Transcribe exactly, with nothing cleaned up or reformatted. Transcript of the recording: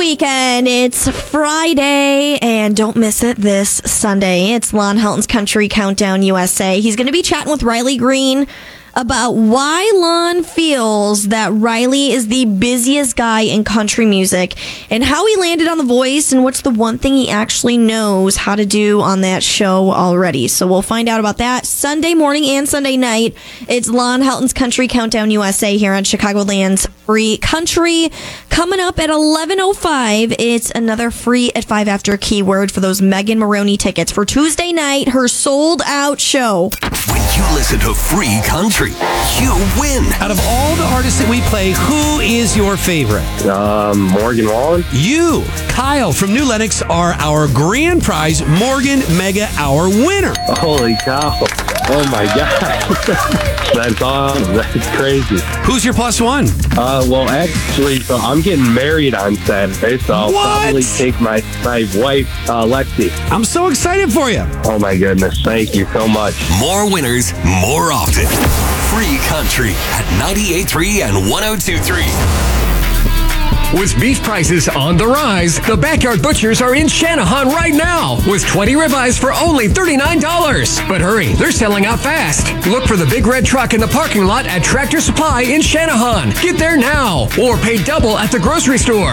weekend. It's Friday, and don't miss it this Sunday. It's Lon Helton's Country Countdown U S A. He's going to be chatting with Riley Green about why Lon feels that Riley is the busiest guy in country music and how he landed on The Voice and what's the one thing he actually knows how to do on that show already. So we'll find out about that Sunday morning and Sunday night. It's Lon Helton's Country Countdown U S A here on Chicagoland's Free Country. Coming up at eleven oh five, it's another free at five after keyword for those Megan Maroney tickets for Tuesday night, her sold-out show. When you listen to Free Country, you win. Out of all the artists that we play, who is your favorite? Um, Morgan Wallen. You, Kyle from New Lenox, are our grand prize Morgan Mega Hour winner. Holy cow. Oh my God. That's awesome. That's crazy. Who's your plus one? Uh, well, actually, so I'm getting married on Saturday, so I'll What? probably take my, my wife, uh, Lexi. I'm so excited for you. Oh my goodness. Thank you so much. More winners, more often. Free Country at ninety-eight point three and one oh two point three. With beef prices on the rise, the Backyard Butchers are in Shanahan right now with twenty ribeyes for only thirty-nine dollars. But hurry, they're selling out fast. Look for the big red truck in the parking lot at Tractor Supply in Shanahan. Get there now or pay double at the grocery store.